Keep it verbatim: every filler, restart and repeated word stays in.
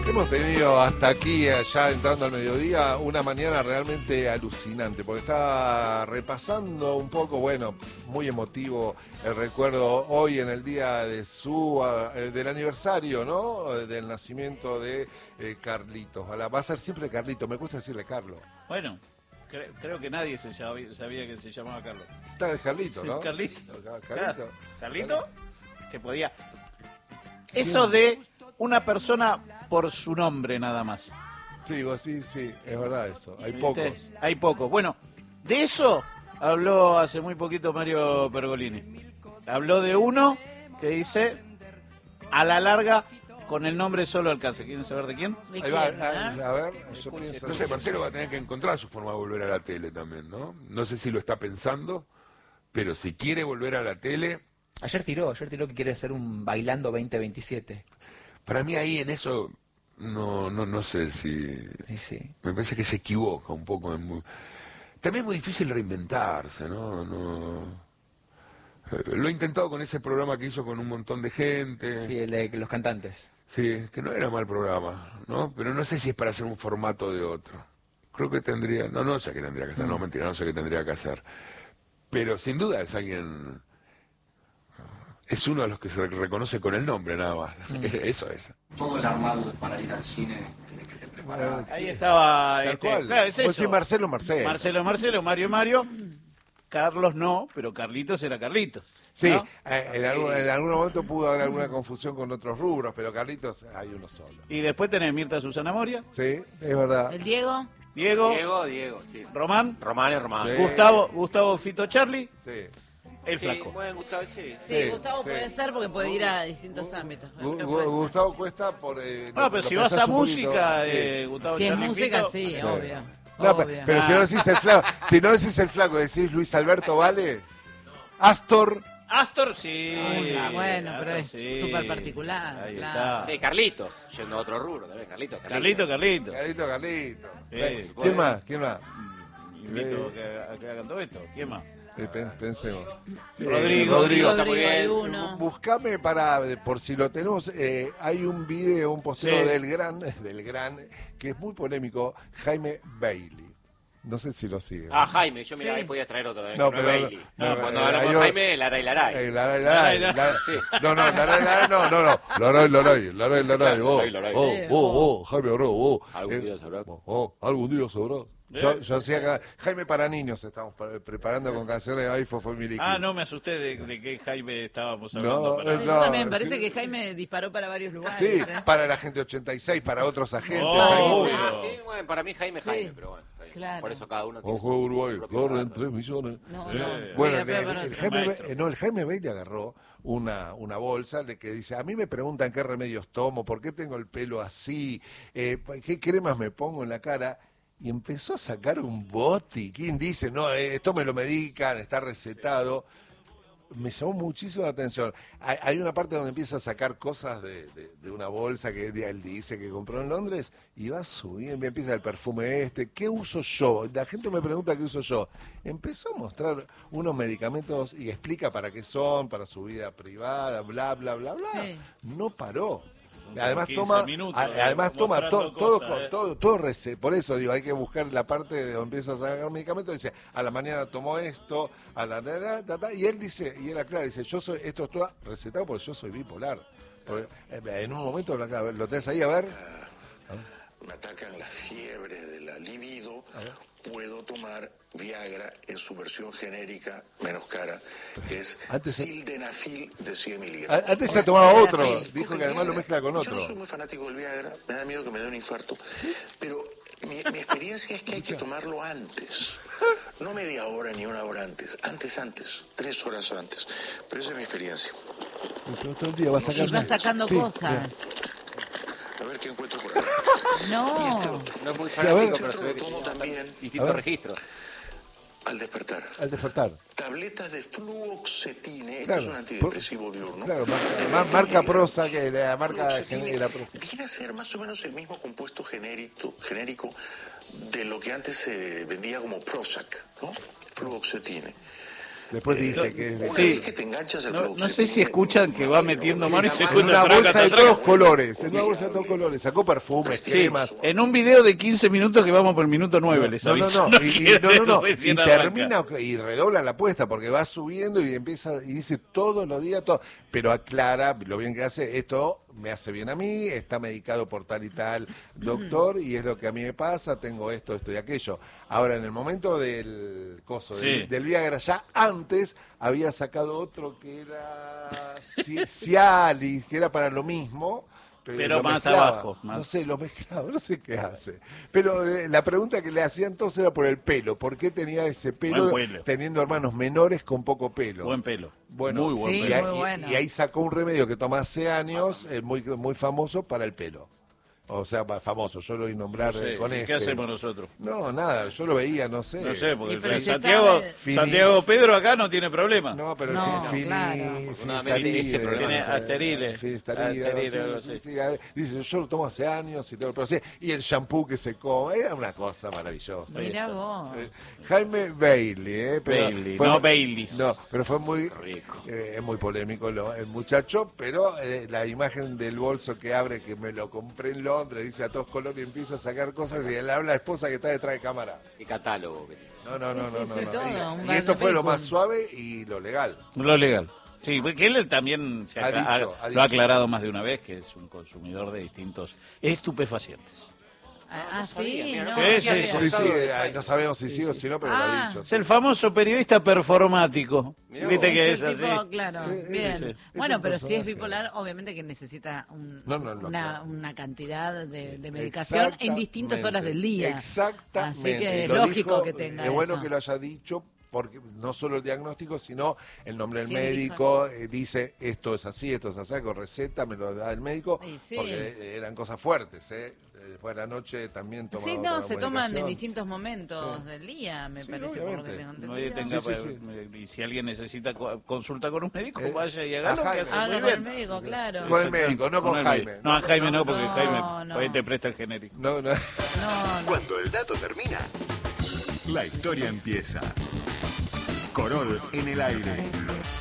Hemos tenido hasta aquí, ya entrando al mediodía, una mañana realmente alucinante, porque estaba repasando un poco, bueno, muy emotivo el recuerdo hoy en el día de su, eh, del aniversario, ¿no? Del nacimiento de eh, Carlitos. Va a ser siempre Carlitos, me gusta decirle Carlos. Bueno, cre creo que nadie se sabía, sabía que se llamaba Carlos. Está el Carlito, ¿no? Carlito. Carlito. Claro. Carlito, que podía... Eso de una persona por su nombre nada más. Sí, vos sí, sí, es verdad eso. Hay ¿Viste? pocos. Hay pocos. Bueno, de eso habló hace muy poquito Mario Pergolini. Habló de uno que dice, a la larga, con el nombre solo alcanza. ¿Quieren saber de quién? Ahí va, a, a ver, yo pienso... No sé, Marcelo va a tener que encontrar su forma de volver a la tele también, ¿no? No sé si lo está pensando, pero si quiere volver a la tele... Ayer tiró, ayer tiró que quiere hacer un Bailando veinte veintisiete. Para mí ahí en eso, no no no sé si... Sí, sí. Me parece que se equivoca un poco. En muy... También es muy difícil reinventarse, ¿no? no... Lo he intentado con ese programa que hizo con un montón de gente. Sí, el de los cantantes. Sí, que no era mal programa, ¿no? Pero no sé si es para hacer un formato de otro. Creo que tendría... No, no sé qué tendría que hacer, no, mentira, no sé qué tendría que hacer. Pero sin duda es alguien... Es uno de los que se reconoce con el nombre, nada más. Mm. Eso es. Todo el armado para ir al cine desde que te preparas. Ahí estaba... Tal Este, cual. claro, es eso. Pues sí, Marcelo, Marcelo. Marcelo, Marcelo, Mario, Mario. Carlos no, pero Carlitos era Carlitos. Sí, ¿no? eh, en, algún, en algún momento pudo haber alguna confusión con otros rubros, pero Carlitos hay uno solo. Y después tenés Mirta Susana Moria. Sí, es verdad. ¿El Diego? Diego. Diego, Diego, sí. Román. Román y Román. Sí. Gustavo, Gustavo Fito Charlie. Sí. El Sí, flaco. bueno, Gustavo, sí. Sí, Sí, Gustavo sí. puede ser porque puede ir a distintos ámbitos. Gu- Pero Gu- puede ser. Gustavo Cuesta por... Eh, No, lo- pero lo si vas pensás a un poquito, música, sí. eh, Gustavo Si es Charlie música, Fito. sí, Sí. obvio. No, pe- obvio. pero si no decís el flaco, si no decís el flaco, decís Luis Alberto Vale, Astor, Astor, sí. Ah, bueno, pero Astor, es sí. súper particular, Ahí claro. está. Sí, Carlitos, yendo a otro rubro también, Carlitos. Carlito, Carlito. Carlito, Carlito. Sí, Ven, por ¿quién ahí. más? ¿Quién más? Invito a que, a que hagan todo esto. ¿Quién más? Eh, pen- pensemos. Rodrigo. Eh, Rodrigo. está muy Rodrigo, hay bien. uno. Buscame para, por si lo tenemos, eh, hay un video, un posteo Sí. del gran, del gran, que es muy polémico, Jaime Bailey. No sé si lo sigue. Ah, Jaime, yo mira, Sí. ahí podía traer otro. ¿eh? No, pero pero- Bailey. no, No, cuando eh, hablamos hay de otro- Jaime, Laray Laray. Eh, Laray, Laray, Laray, Laray. Sí. No, no, Laray, Laray, no, no, no. Loroy, Loroy, Loroy, Loroy. Oh, Laray, Laray. oh, Sí, oh, oh, Jaime, bro, oh. Algún Eh, día sabrá. oh, oh, algún día sabrá. Yo, yo hacía acá, Jaime para niños estamos pre- preparando con canciones de Aifo fue mi Ah, no me asusté de, de qué Jaime estábamos hablando. No, para- Sí, no, yo también, parece sí. que Jaime disparó para varios lugares. Sí, ¿eh? para la gente ochenta y seis, para otros agentes. Oh, hay sí, muchos. Ah, sí, bueno, para mí Jaime, Sí. Jaime, pero bueno. está bien. Claro. Por eso cada uno tiene Ojo su- Uruguay, su propio corren lado. tres millones. No, Sí. no. Bueno, Mira, el, pero- el pero- Jaime, maestro. Ba- no, el Jaime Bailey agarró una, una bolsa de que dice, a mí me preguntan qué remedios tomo, por qué tengo el pelo así, eh, qué cremas me pongo en la cara, y empezó a sacar un botiquín, dice, no, eh, esto me lo medican, está recetado. Me llamó muchísimo la atención. Hay, hay una parte donde empieza a sacar cosas de, de- de una bolsa que él dice que compró en Londres y va subiendo, empieza el perfume este. ¿Qué uso yo? La gente me pregunta qué uso yo. Empezó a mostrar unos medicamentos y explica para qué son, para su vida privada, bla, bla, bla, bla. Sí. No paró. Además quince toma, minutos, a- además toma mostrando to- todo, cosas, ¿eh? todo, todo rece- por eso digo, hay que buscar la parte de donde empieza a sacar medicamentos, dice, a la mañana tomó esto, a la ta, ta, ta, ta, y él dice, y él aclara, dice, yo soy, esto es todo recetado porque yo soy bipolar. Porque, eh, en un momento lo lo tenés ahí, a ver. Me atacan las fiebres de la libido, puedo tomar Viagra en su versión genérica menos cara, que es Antes- sildenafil de cien miligramos. A- Antes ya tomaba otro, Coge dijo que además lo mezcla con Yo otro. no soy muy fanático del Viagra, me da miedo que me dé un infarto, pero mi, mi experiencia es que hay que tomarlo antes. No media hora ni una hora antes, antes, antes, tres horas antes. Pero esa es mi experiencia. Pero todo el día va Y sacando, va sacando Sí, cosas. A ver qué encuentro por acá. No. Y este otro, No es muy Sí, a ver. fanático, este pero se otro ve lo que tomo tiene también distintos A ver. registros. al despertar. al despertar. Tabletas de fluoxetine, este Claro, es un antidepresivo diurno. Claro, marca, mar- marca prosa, que la marca Fluoxetine de la prosa. viene a ser más o menos el mismo compuesto genérico, genérico de lo que antes se vendía como Prozac, ¿no? Fluoxetine. Después dice que es de... Una Sí. vez que te enganchas el No, no fluoxetino, sé si escuchan que va metiendo mano y se En escucha una traca, bolsa de traca. todos colores, en una bolsa de todos colores. Sacó perfumes, Sí, cremas. en un video de quince minutos que vamos por el minuto nueve, les No, no, aviso. no, y, y- no, no, no. Y Recién arranca. termina y redobla la apuesta porque va subiendo y empieza y dice todos los días todo, pero aclara lo bien que hace, esto me hace bien a mí, está medicado por tal y tal doctor y es lo que a mí me pasa, tengo esto, esto y aquello. Ahora en el momento del coso, del, Sí. del Viagra, ya antes había sacado otro que era Ci- Cialis, que era para lo mismo. Pero lo más mezclaba. abajo, más. No sé, lo mezclaba, no sé qué hace. Pero eh, la pregunta que le hacían todos era por el pelo. ¿Por qué tenía ese pelo, Buen pelo. teniendo hermanos menores con poco pelo? Buen pelo. Bueno, Muy buen Sí, y, pelo. ahí- muy y- bueno. y ahí sacó un remedio que toma hace años, eh, muy, muy famoso para el pelo. O sea, va- famoso, yo lo oí nombrar No sé, eh, con ¿y este. ¿Qué hacemos nosotros? No, nada, yo lo veía, no sé. No sé, porque Y pero el si Santiago, está- Fini- Santiago Pedro acá no tiene problema. No, pero No, el fin- claro. fini- Afortunadamente finistaride, ese problema Tiene eh, asterile. finistaride, Asterile, algo algo así, así. sí, sí, eh, dice, yo lo tomo hace años y todo, pero sí, y el shampoo que se come, era una cosa maravillosa. Mirá vos. Eh, Jaime Bailey, ¿eh? Pero Bailey, no Baileys. No, pero fue muy, Rico. eh, es muy polémico lo- el muchacho, pero eh, la imagen del bolso que abre, que me lo compré en Londres, dice a todos colores y empieza a sacar cosas y le habla a la esposa que está detrás de cámara. Qué catálogo que tiene. No, no, no, Sí, no, sí, no. sí, no. todo, Y- un y, esto fue lo Bacon. más suave y lo legal. Lo legal. Sí, porque él también se Ha acla- dicho, ha lo dicho. ha aclarado más de una vez que es un consumidor de distintos estupefacientes. Ah, no sí, sabía, mira, no. no Sí, conocía sí, ese sí, Sí, sí, resultado de eh, Jaime. no sabemos si sí o si no, pero lo Ah. ha dicho. Es el famoso periodista performático. Mirá Viste vos. que Es es el tipo, así. claro, Eh, bien. ese, es Bueno, un pero si es personaje. bipolar, obviamente que necesita un- No, no, no, una, claro. una cantidad de, de medicación en distintas horas del día. Exactamente. Así que es Lo lógico dijo, que tenga es bueno eso. que lo haya dicho, porque no solo el diagnóstico, sino el nombre del Sí, él médico, eh, dice esto es así, esto es así, con receta, me lo da el médico, Y sí. porque eh, eran cosas fuertes, ¿eh? Después de la noche también tomaba Sí, no, otra se toman en medicación. distintos momentos Sí. del día, me Sí, parece, por lo que obviamente. tengo Nadie entendido. tenga Sí, sí, pa- Y si alguien necesita co- consulta con un médico, Eh, vaya y a hágalo, que Jaime. hace muy Haga con bien. el médico, claro. Con el médico, no con el Jaime. médico. No, a Jaime no, porque No, Jaime no. ahí te presta el genérico. No, no. No, no. Cuando el dato termina, la historia empieza. Corol en el aire.